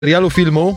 Serialu, filmu?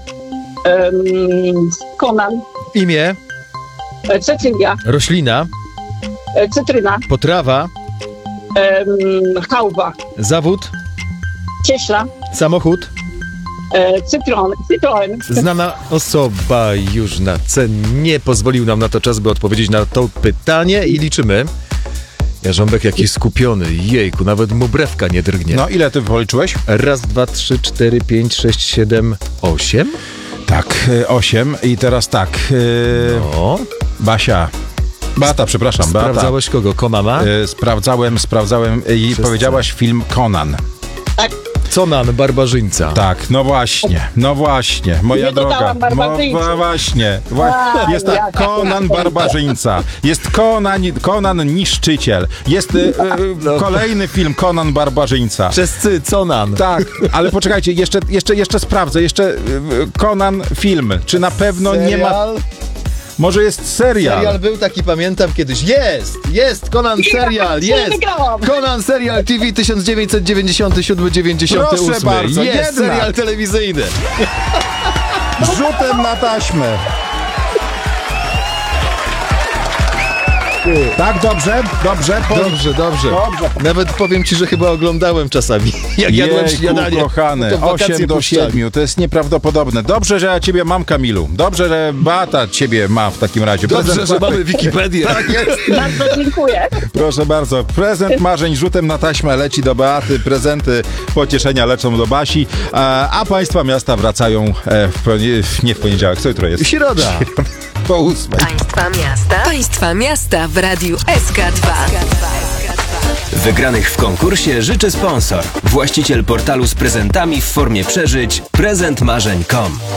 Conan. Imię? Cecylia. Roślina? Cytryna. Potrawa? Chałwa. Zawód? Cieśla. Samochód? Citroen. Znana osoba już na C nie pozwolił nam na to czas, by odpowiedzieć na to pytanie i liczymy. Jarząbek jakiś skupiony, jejku, nawet mu brewka nie drgnie. No, ile ty policzyłeś? Raz, 2, 3, 4, 5, 6, 7, 8? Tak, 8 i teraz tak. O, Beata, przepraszam, Beata. sprawdzałeś kogo? Konana? Sprawdzałem i Wszyscy. powiedziałaś film Conan. Tak. Conan, barbarzyńca. Tak, no właśnie, moja Nie droga. dodałam barbarzyńcy. Właśnie. Jest ja tak, tak Conan barbarzyńca, jest Conan niszczyciel, jest kolejny film Conan barbarzyńca. Przez C, Conan. Tak, ale poczekajcie, jeszcze sprawdzę, Conan film, czy na pewno nie ma, Serial? może jest serial. Serial był taki, pamiętam kiedyś. Jest! Conan serial, jest! wygrałam. Conan serial TV 1997-98. Proszę bardzo, jest jednak. serial telewizyjny. Rzutem na taśmę. Tak, dobrze. Dobrze. Nawet powiem ci, że chyba oglądałem czasami. Jak jadłem Jejku, śniadanie. kochany, to w wakacje 8 do puszczali. 7, to jest nieprawdopodobne. Dobrze, że ja ciebie mam, Kamilu. Dobrze, że Beata ciebie ma w takim razie. Dobrze, że mamy Wikipedię. Tak jest. Bardzo dziękuję. Proszę bardzo, prezent marzeń rzutem na taśmę leci do Beaty, prezenty pocieszenia lecą do Basi, a państwa miasta wracają nie w poniedziałek, co jutro jest? Środa. Po 8. Państwa miasta w Radiu SK2. Wygranych w konkursie życzy sponsor. Właściciel portalu z prezentami w formie przeżyć prezentmarzeń.com.